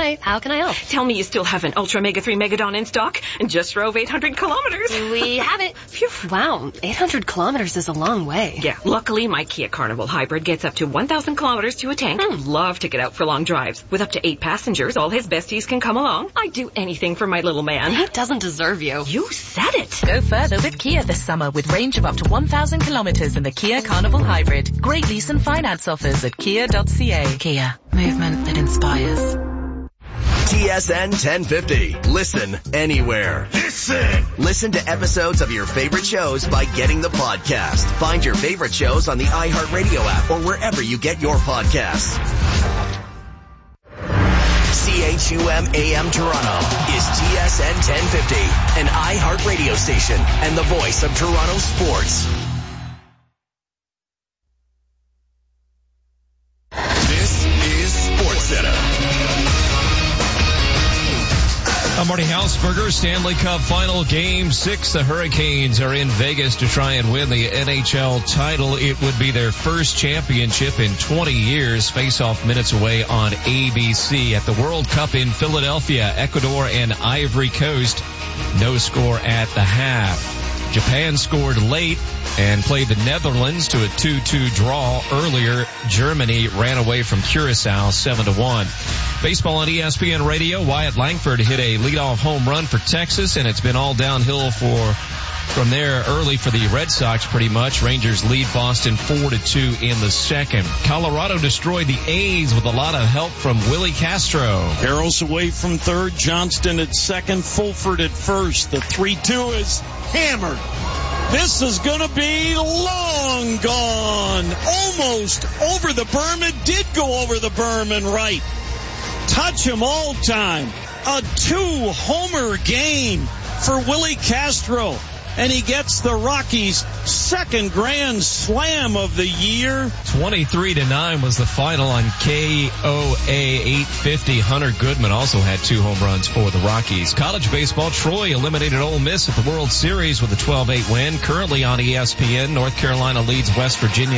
Hi, how can I help? Tell me you still have an Ultra Mega 3 Megadon in stock and just drove 800 kilometers. We have it. Phew. Wow, 800 kilometers is a long way. Yeah, luckily my Kia Carnival Hybrid gets up to 1,000 kilometers to a tank. Love to get out for long drives. With up to 8 passengers, all his besties can come along. I'd do anything for my little man. He doesn't deserve you. You said it. Go further with Kia this summer with range of up to 1,000 kilometers in the Kia Carnival Hybrid. Great lease and finance offers at kia.ca. Kia, movement that inspires. TSN 1050. Listen anywhere. Listen to episodes of your favorite shows by getting the podcast. Find your favorite shows on the iHeartRadio app or wherever you get your podcasts. CHUM AM Toronto is TSN 1050, an iHeartRadio station and the voice of Toronto sports. This is SportsCenter. I'm Marty Hausberger. Stanley Cup Final Game 6. The Hurricanes are in Vegas to try and win the NHL title. It would be their first championship in 20 years. Face-off minutes away on ABC at the World Cup in Philadelphia. Ecuador and Ivory Coast. No score at the half. Japan scored late and played the Netherlands to a 2-2 draw. Earlier, Germany ran away from Curacao 7-1. Baseball on ESPN Radio. Wyatt Langford hit a leadoff home run for Texas, and it's been all downhill from there early for the Red Sox pretty much. Rangers lead Boston 4-2 in the second. Colorado destroyed the A's with a lot of help from Willie Castro. Harrell's away from third, Johnston at second, Fulford at first. The 3-2 is hammered. This is going to be long gone. Almost over the berm. It did go over the berm and right. Touch him all time. A 2-homer game for Willie Castro. And he gets the Rockies' second grand slam of the year. 23-9 was the final on KOA 850. Hunter Goodman also had 2 home runs for the Rockies. College baseball, Troy eliminated Ole Miss at the World Series with a 12-8 win. Currently on ESPN, North Carolina leads West Virginia